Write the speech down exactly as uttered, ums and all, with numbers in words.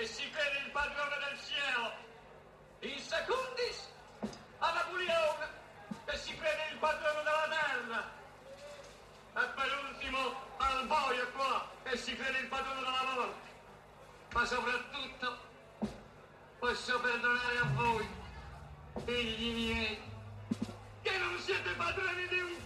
e si crede il padrone del cielo. In secundis a Napoleone e si crede il padrone della terra. E per ultimo al boio qua e si crede il padrone della morte. Ma soprattutto posso perdonare a voi, figli miei, che non siete padroni di un